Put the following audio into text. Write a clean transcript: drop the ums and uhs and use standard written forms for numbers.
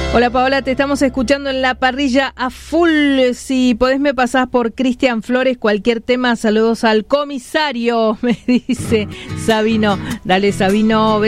Hola Paola, te estamos escuchando en la parrilla a full. Si podés me pasás por Cristian Flores cualquier tema. Saludos al comisario, me dice Sabino. Dale Sabino.